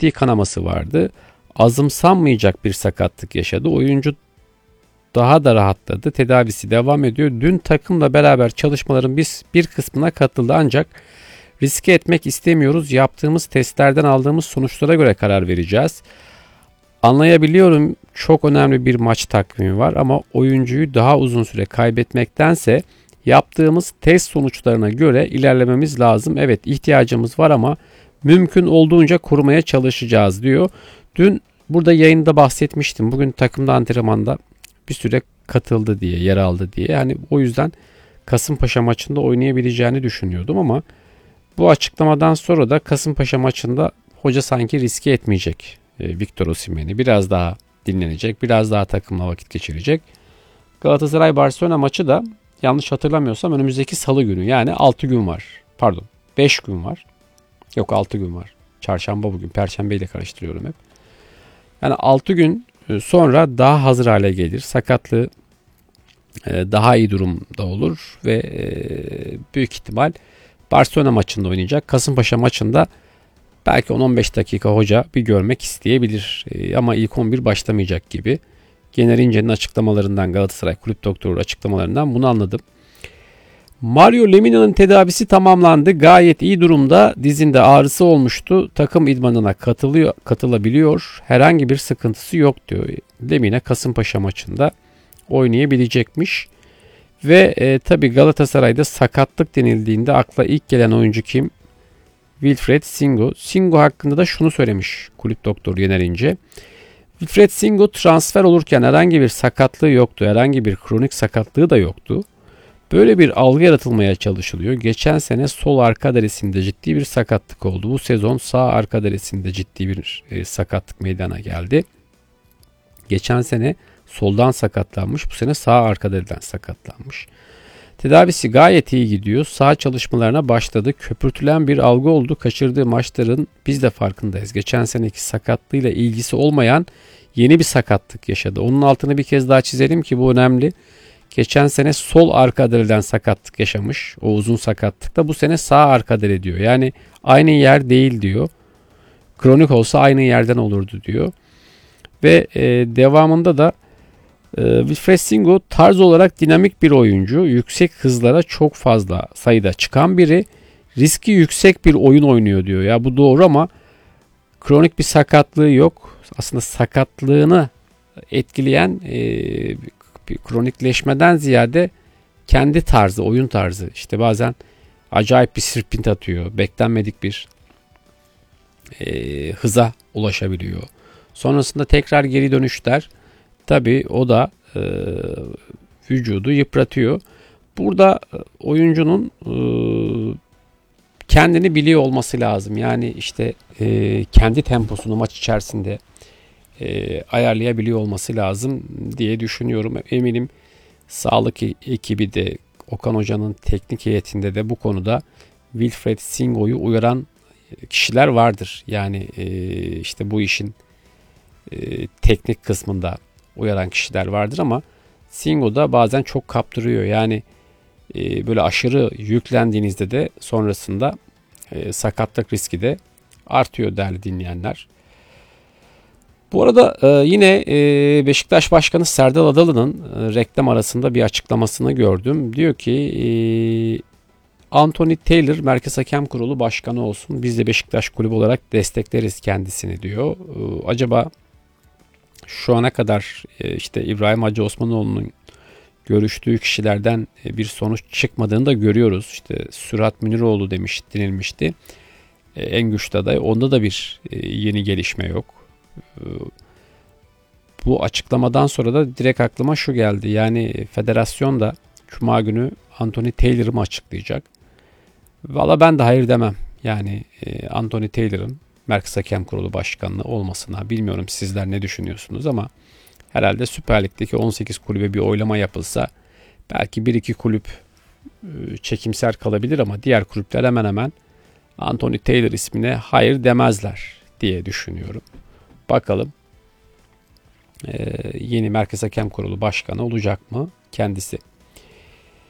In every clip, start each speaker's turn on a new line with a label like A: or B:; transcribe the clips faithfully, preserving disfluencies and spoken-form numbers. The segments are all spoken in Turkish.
A: ciddi kanaması vardı. Azımsanmayacak bir sakatlık yaşadı. Oyuncu daha da rahatladı. Tedavisi devam ediyor. Dün takımla beraber çalışmaların biz bir kısmına katıldı ancak riske etmek istemiyoruz. Yaptığımız testlerden aldığımız sonuçlara göre karar vereceğiz. Anlayabiliyorum, çok önemli bir maç takvimi var ama oyuncuyu daha uzun süre kaybetmektense yaptığımız test sonuçlarına göre ilerlememiz lazım. Evet, ihtiyacımız var ama mümkün olduğunca korumaya çalışacağız diyor. Dün burada yayında bahsetmiştim. Bugün takımda antrenmanda bir süre katıldı diye, yer aldı diye. Yani o yüzden Kasımpaşa maçında oynayabileceğini düşünüyordum ama bu açıklamadan sonra da Kasımpaşa maçında hoca sanki riske etmeyecek. Victor Osimhen'i biraz daha dinlenecek, biraz daha takımla vakit geçirecek. Galatasaray Barcelona maçı da yanlış hatırlamıyorsam önümüzdeki salı günü, yani altı gün var. Pardon, beş gün var. Yok, altı gün var. Çarşamba bugün, Perşembe ile karıştırıyorum hep. Yani altı gün sonra daha hazır hale gelir. Sakatlığı daha iyi durumda olur ve büyük ihtimal Barcelona maçında oynayacak. Kasımpaşa maçında belki on on beş dakika hoca bir görmek isteyebilir. Ama ilk on bir başlamayacak gibi. Yener İnce'nin açıklamalarından, Galatasaray Kulüp Doktoru açıklamalarından bunu anladım. Mario Lemina'nın tedavisi tamamlandı. Gayet iyi durumda. Dizinde ağrısı olmuştu. Takım idmanına katılıyor, katılabiliyor. Herhangi bir sıkıntısı yok diyor. Lemina Kasımpaşa maçında oynayabilecekmiş. Ve e, tabi Galatasaray'da sakatlık denildiğinde akla ilk gelen oyuncu kim? Wilfred Singo. Singo hakkında da şunu söylemiş kulüp doktoru Yener İnce. Wilfred Singo transfer olurken herhangi bir sakatlığı yoktu. Herhangi bir kronik sakatlığı da yoktu. Böyle bir algı yaratılmaya çalışılıyor. Geçen sene sol arka derisinde ciddi bir sakatlık oldu. Bu sezon sağ arka derisinde ciddi bir e, sakatlık meydana geldi. Geçen sene soldan sakatlanmış. Bu sene sağ arka deriden sakatlanmış. Tedavisi gayet iyi gidiyor. Sağ çalışmalarına başladı. Köpürtülen bir algı oldu. Kaçırdığı maçların biz de farkındayız. Geçen seneki sakatlığıyla ilgisi olmayan yeni bir sakatlık yaşadı. Onun altını bir kez daha çizelim ki bu önemli. Geçen sene sol arka deriden sakatlık yaşamış. O uzun sakatlıkta. Bu sene sağ arka deri diyor. Yani aynı yer değil diyor. Kronik olsa aynı yerden olurdu diyor. Ve e, devamında da e, Wilfred Singo tarz olarak dinamik bir oyuncu. Yüksek hızlara çok fazla sayıda çıkan biri. Riski yüksek bir oyun oynuyor diyor. Ya bu doğru ama kronik bir sakatlığı yok. Aslında sakatlığını etkileyen e, bir kronikleşmeden ziyade kendi tarzı, oyun tarzı. İşte bazen acayip bir sprint atıyor. Beklenmedik bir e, hıza ulaşabiliyor. Sonrasında tekrar geri dönüşler. Tabii o da e, vücudu yıpratıyor. Burada oyuncunun e, kendini biliyor olması lazım. Yani işte e, kendi temposunu maç içerisinde e, ayarlayabiliyor olması lazım diye düşünüyorum. Eminim sağlık ekibi de Okan Hoca'nın teknik heyetinde de bu konuda Wilfred Singo'yu uyaran kişiler vardır. Yani e, işte bu işin e, teknik kısmında uyaran kişiler vardır ama Singo da bazen çok kaptırıyor. Yani e, böyle aşırı yüklendiğinizde de sonrasında e, sakatlık riski de artıyor değerli dinleyenler. Bu arada e, yine e, Beşiktaş Başkanı Serdal Adalı'nın e, reklam arasında bir açıklamasını gördüm. Diyor ki e, Anthony Taylor Merkez Hakem Kurulu Başkanı olsun. Biz de Beşiktaş Kulübü olarak destekleriz kendisini diyor. E, acaba şu ana kadar e, işte İbrahim Hacı Osmanoğlu'nun görüştüğü kişilerden e, bir sonuç çıkmadığını da görüyoruz. İşte Sürat Münirioğlu demiş, denilmişti. E, en güçlü aday. Onda da bir e, yeni gelişme yok. Bu açıklamadan sonra da direkt aklıma şu geldi. Yani federasyon da Cuma günü Anthony Taylor'ı mı açıklayacak? Valla ben de hayır demem. Yani Anthony Taylor'ın Merkez Hakem Kurulu Başkanlığı olmasına bilmiyorum sizler ne düşünüyorsunuz ama herhalde Süper Lig'deki on sekiz kulübe bir oylama yapılsa belki bir iki kulüp çekimser kalabilir ama diğer kulüpler hemen hemen Anthony Taylor ismine hayır demezler diye düşünüyorum. Bakalım ee, yeni Merkez Hakem Kurulu Başkanı olacak mı kendisi?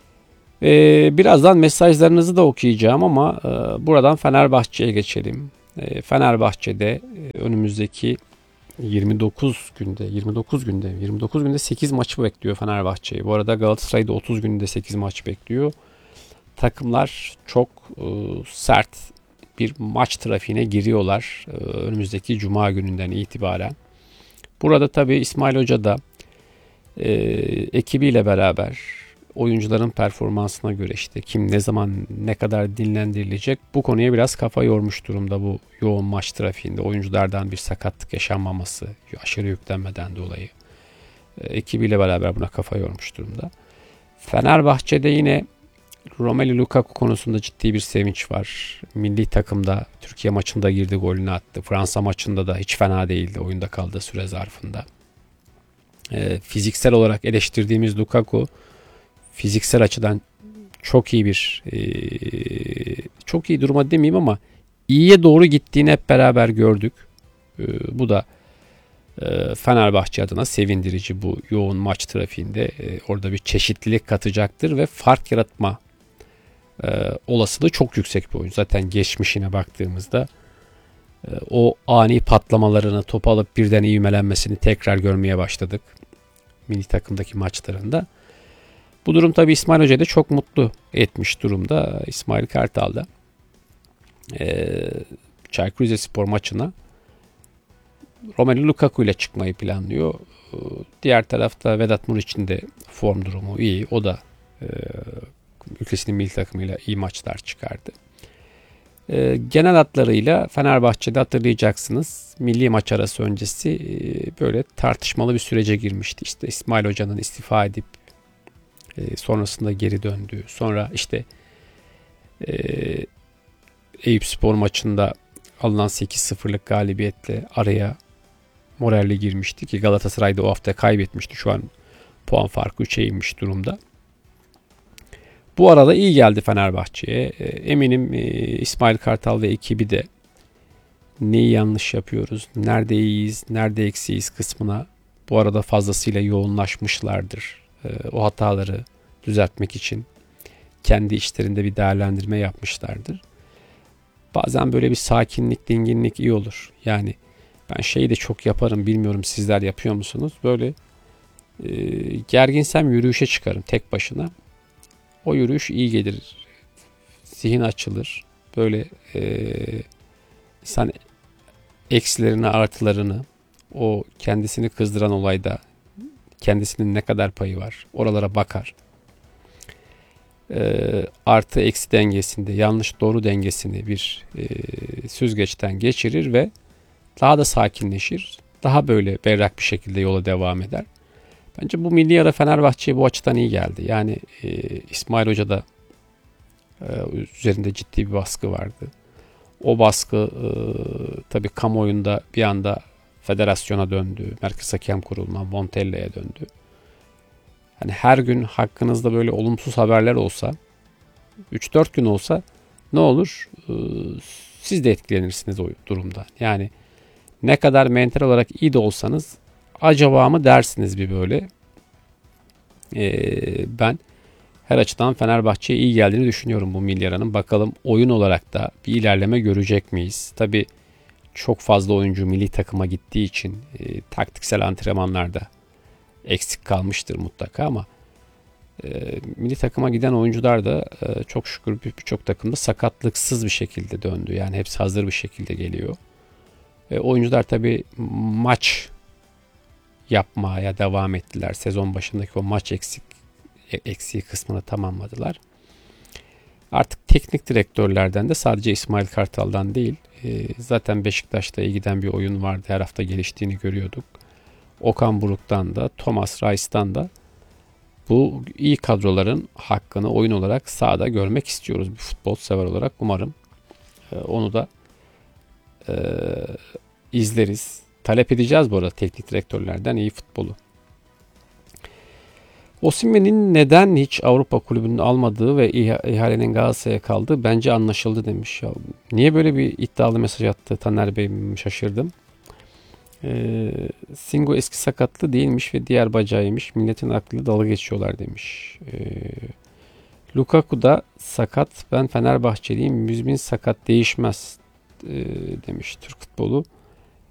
A: Ee, birazdan mesajlarınızı da okuyacağım ama e, buradan Fenerbahçe'ye geçelim. E, Fenerbahçe'de e, önümüzdeki yirmi dokuz günde yirmi dokuz günde yirmi dokuz günde sekiz maçı bekliyor Fenerbahçe'yi. Bu arada Galatasaray'da otuz günde sekiz maç bekliyor. Takımlar çok e, sert bir maç trafiğine giriyorlar e, önümüzdeki Cuma gününden itibaren. Burada tabii İsmail Hoca da e, ekibiyle beraber oyuncuların performansına göre işte kim ne zaman ne kadar dinlendirilecek bu konuya biraz kafa yormuş durumda bu yoğun maç trafiğinde. Oyunculardan bir sakatlık yaşanmaması, aşırı yüklenmeden dolayı e, ekibiyle beraber buna kafa yormuş durumda. Fenerbahçe'de yine Romelu Lukaku konusunda ciddi bir sevinç var. Milli takımda Türkiye maçında girdi, golünü attı. Fransa maçında da hiç fena değildi oyunda kaldığı süre zarfında. E, fiziksel olarak eleştirdiğimiz Lukaku fiziksel açıdan çok iyi bir e, çok iyi duruma demeyeyim ama iyiye doğru gittiğini hep beraber gördük. E, bu da e, Fenerbahçe adına sevindirici bu yoğun maç trafiğinde. E, orada bir çeşitlilik katacaktır ve fark yaratma e, olasılığı çok yüksek bir oyuncu. Zaten geçmişine baktığımızda e, o ani patlamalarını, topu alıp birden ivmelenmesini tekrar görmeye başladık milli takımdaki maçlarında. Bu durum tabii İsmail Hoca'yı da çok mutlu etmiş durumda. İsmail Kartal da e, Çaykur Rizespor maçına Romelu Lukaku ile çıkmayı planlıyor. E, diğer tarafta Vedat Muriç'in de form durumu iyi. O da e, ülkesinin milli takımıyla iyi maçlar çıkardı. E, genel hatlarıyla Fenerbahçe'de hatırlayacaksınız. Milli maç arası öncesi e, böyle tartışmalı bir sürece girmişti. İşte İsmail Hoca'nın istifa edip E, sonrasında geri döndü. Sonra işte e, Eyüpspor maçında alınan sekiz sıfırlık galibiyetle araya moralle girmişti ki Galatasaray'da o hafta kaybetmişti. Şu an puan farkı üçe inmiş durumda. Bu arada iyi geldi Fenerbahçe'ye. E, eminim e, İsmail Kartal ve ekibi de neyi yanlış yapıyoruz, nerede iyiyiz, nerede eksiyiz kısmına bu arada fazlasıyla yoğunlaşmışlardır. O hataları düzeltmek için kendi içlerinde bir değerlendirme yapmışlardır. Bazen böyle bir sakinlik, dinginlik iyi olur. Yani ben şeyi de çok yaparım, bilmiyorum sizler yapıyor musunuz? Böyle e, gerginsem yürüyüşe çıkarım tek başına. O yürüyüş iyi gelir. Zihin açılır. Böyle e, insan eksilerini, artılarını, o kendisini kızdıran olayda kendisinin ne kadar payı var oralara bakar. E, artı eksi dengesinde yanlış doğru dengesini bir e, süzgeçten geçirir ve daha da sakinleşir. Daha böyle berrak bir şekilde yola devam eder. Bence bu milli ara Fenerbahçe'ye bu açıdan iyi geldi. Yani e, İsmail Hoca da e, üzerinde ciddi bir baskı vardı. O baskı e, tabii kamuoyunda bir anda federasyona döndü. Merkez Hakem Kurulu'na, Montella'ya döndü. Hani her gün hakkınızda böyle olumsuz haberler olsa, üç dört gün olsa ne olur? Ee, siz de etkilenirsiniz o durumda. Yani ne kadar mental olarak iyi de olsanız acaba mı dersiniz bir böyle. Ee, ben her açıdan Fenerbahçe'ye iyi geldiğini düşünüyorum bu milli aranın. Bakalım oyun olarak da bir ilerleme görecek miyiz? Tabii çok fazla oyuncu milli takıma gittiği için e, taktiksel antrenmanlarda eksik kalmıştır mutlaka ama e, milli takıma giden oyuncular da e, çok şükür birçok takımda sakatlıksız bir şekilde döndü. Yani hepsi hazır bir şekilde geliyor. E, oyuncular tabii maç yapmaya devam ettiler. Sezon başındaki o maç eksik eksiği kısmını tamamladılar. Artık teknik direktörlerden de sadece İsmail Kartal'dan değil, e, zaten Beşiktaş'ta iyi giden bir oyun vardı. Her hafta geliştiğini görüyorduk. Okan Buruk'tan da, Thomas Reis'tan da bu iyi kadroların hakkını oyun olarak sahada görmek istiyoruz bir futbol sever olarak. Umarım e, onu da e, izleriz. Talep edeceğiz bu arada teknik direktörlerden iyi futbolu. Osimhen'in neden hiç Avrupa kulübünün almadığı ve ihalenin Galatasaray'a kaldığı bence anlaşıldı demiş. Ya, niye böyle bir iddialı mesaj attı Taner Bey, şaşırdım. Ee, Singo eski sakatlı değilmiş ve diğer bacağıymış. Milletin aklıyla dalga geçiyorlar demiş. Ee, Lukaku da sakat. Ben Fenerbahçeliyim. Yüz bin sakat değişmez e, demiş Türk futbolu.